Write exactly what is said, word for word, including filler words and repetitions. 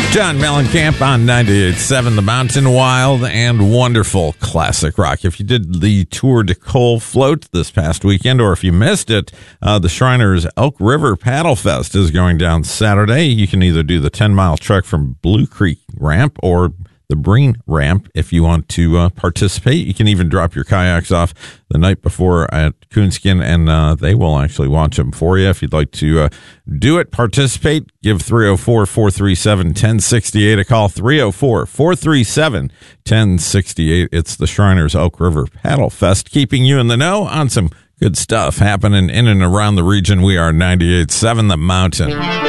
John Mellencamp on ninety-eight point seven The Mountain. Wild and wonderful classic rock. If you did the Tour de Col float this past weekend, or if you missed it, uh, the Shriners Elk River Paddle Fest is going down Saturday. You can either do the ten-mile trek from Blue Creek Ramp or the Breen Ramp if you want to uh, participate. You can even drop your kayaks off the night before at Coonskin, and uh, they will actually launch them for you. If you'd like to uh, do it, participate, give three oh four, four three seven, one oh six eight a call, three oh four, four three seven, one oh six eight. It's the Shriners Elk River Paddle Fest, keeping you in the know on some good stuff happening in and around the region. We are ninety-eight point seven The Mountain.